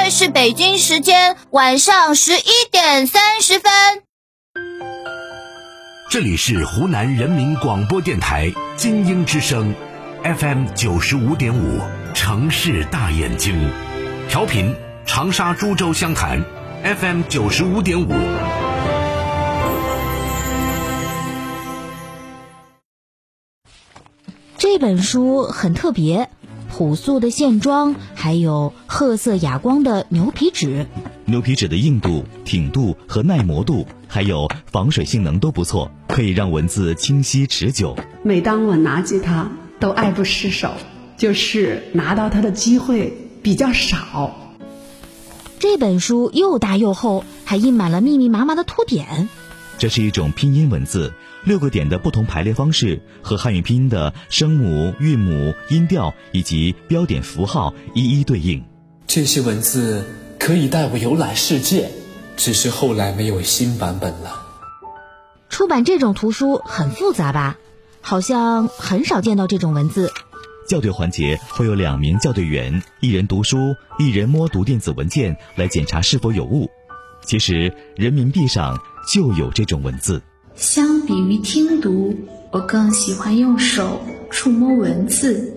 在是北京时间晚上11:30。 这里是湖南人民广播电台金鹰之声 FM 95.5城市大眼睛，调频长沙株洲湘潭 FM 95.5。 这本书很特别，朴素的线装，还有褐色哑光的牛皮纸。 牛皮纸的硬度、挺度和耐磨度，还有防水性能都不错，可以让文字清晰持久。 每当我拿起它，都爱不释手，就是拿到它的机会比较少。 这本书又大又厚，还印满了密密麻麻的图点。 这是一种拼音文字，6个点的不同排列方式和汉语拼音的声母、韵母、音调以及标点符号一一对应。 这些文字可以带我游览世界，只是后来没有新版本了。 出版这种图书很复杂吧？好像很少见到这种文字。 校对环节会有2名校对员，一人读书，一人摸读电子文件来检查是否有误。其实人民币上就有这种文字。 相比于听读，我更喜欢用手触摸文字。